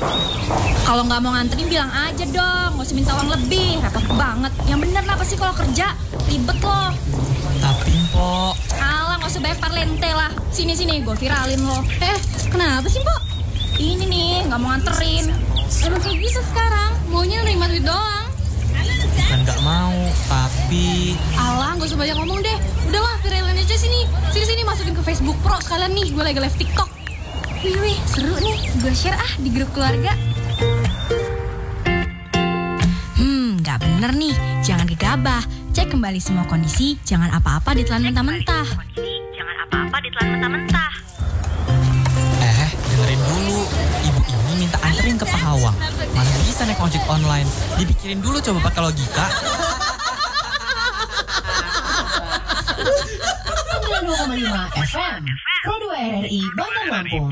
Kalau nggak mau nganterin bilang aja dong, nggak usah minta uang lebih, repot banget. Yang bener lah pasti kalau kerja ribet loh. Tapi Mpok, Alah, nggak usah banyak parlente lah. Sini gue viralin lo. Kenapa sih Mpok? Ini nih nggak mau nganterin. Emang kayak gitu sekarang, maunya nerima duit doang. bukan nggak mau, tapi Alah, nggak usah banyak ngomong deh. Udahlah, viralin aja sini. Sini masukin ke Facebook Pro sekalian nih. Gue lagi live TikTok. Wih, seru nih. Gue share di grup keluarga. Nggak bener nih. Jangan gegabah. Cek kembali semua kondisi. Jangan apa-apa ditelan mentah-mentah. dengerin dulu. Ibu ini minta anterin ke Pahawang. Mana bisa naik ojek online? Dipikirin dulu coba pakai logika. 92,5 FM Pro 2 RRI Bandar Lampung.